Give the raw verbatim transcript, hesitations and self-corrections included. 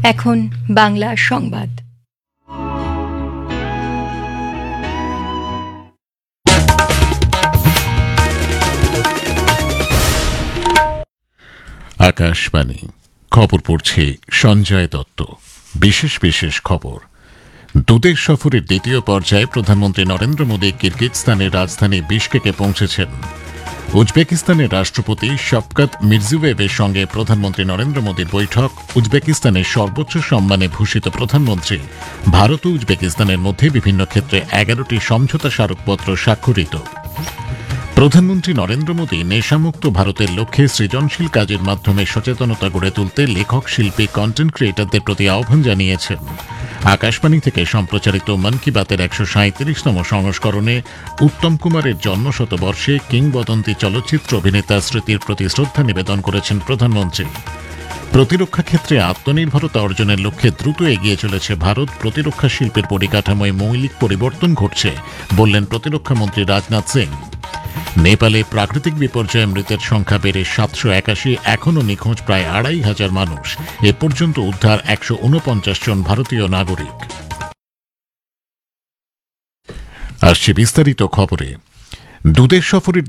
এখন বাংলা সংবাদ। আকাশবাণী খবর পড়ছে সঞ্জয় দত্ত। বিশেষ বিশেষ খবর। দুদেশ সফরের দ্বিতীয় পর্যায়ে প্রধানমন্ত্রী নরেন্দ্র মোদী কিরগিজস্তানের রাজধানী বিশকেকে পৌঁছেছেন। উজবেকিস্তানের রাষ্ট্রপতি শফকত মিরজিয়োয়েভের সঙ্গে প্রধানমন্ত্রী নরেন্দ্র মোদীর বৈঠক। উজবেকিস্তানের সর্বোচ্চ সম্মানে ভূষিত প্রধানমন্ত্রী। ভারত ও উজবেকিস্তানের মধ্যে বিভিন্ন ক্ষেত্রে এগারোটি সমঝোতা স্মারকপত্র স্বাক্ষরিত। প্রধানমন্ত্রী নরেন্দ্র মোদী নেশামুক্ত ভারতের লক্ষ্যে সৃজনশীল কাজের মাধ্যমে সচেতনতা গড়ে তুলতে লেখক, শিল্পী, কন্টেন্ট ক্রিয়েটরদের প্রতি আহ্বান জানিয়েছেন। আকাশবাণী থেকে সম্প্রচারিত মন কি বাতের একশো সাঁত্রিশতম সংস্করণে উত্তম কুমারের জন্মশতবর্ষে কিংবদন্তি চলচ্চিত্র অভিনেতা স্মৃতির প্রতি শ্রদ্ধা নিবেদন করেছেন প্রধানমন্ত্রী। প্রতিরক্ষা ক্ষেত্রে আত্মনির্ভরতা অর্জনের লক্ষ্যে দ্রুত এগিয়ে চলেছে ভারত। প্রতিরক্ষা শিল্পের পরিকাঠামোয় মৌলিক পরিবর্তন ঘটছে বললেন প্রতিরক্ষামন্ত্রী রাজনাথ সিং। নেপালে প্রাকৃতিক বিপর্যয়ে মৃতের সংখ্যা বেড়ে সাতশো একাশি। এখনও নিখোঁজ প্রায় আড়াই হাজার মানুষ। এ পর্যন্ত উদ্ধার একশো উনপঞ্চাশ জন ভারতীয় নাগরিক। আসছে বিস্তারিত খবরে। দুদেশ সফরের